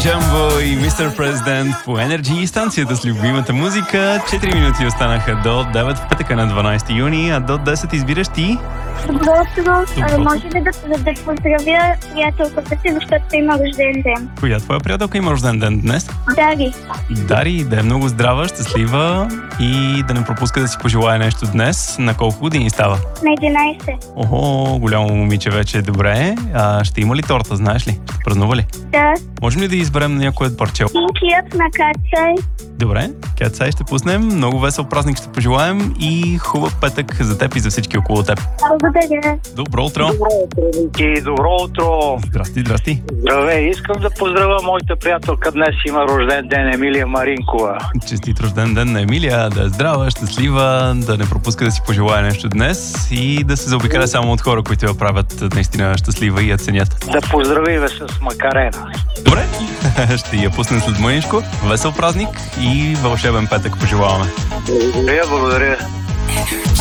Джамбо и Мистер Президент по Energy, станцията с любимата музика. 4 минути останаха до 9 в петъка на 12 юни, а до 10 избираш ти. Доброто. Може ли да поздравя приятелката си, защото има рожден ден? Коя твоя приятелка има рожден ден днес? Дари. Дари, да е много здрава, щастлива и да не пропуска да си пожелая нещо днес. На колко години става? На 11. Охо, голямо момиче вече, добре. Ще има ли торта, знаеш ли? Ще празнува ли? Да. Можем ли да изберем някое парче? Пинкият на Кацай. Добре, Кацай ще пуснем. Много весел празник ще пожелаем и хубав петък за теб и за всички около теб. Благодаря. Добро утро! Добро утро, Ники. Добро утро! Здрасти! Здравей! Искам да поздравя моята приятелка. Днес има рожден ден, Емилия Маринкова. Честит рожден ден на Емилия, да е здрава, щастлива, да не пропуска да си пожелая нещо днес и да се заобикаля само от хора, които я правят наистина щастлива и я ценят. Да поздравим с Макарена. Добре, ще я пуснем след мъничко. Весел празник и вълшебен петък пожелаваме. Благодаря.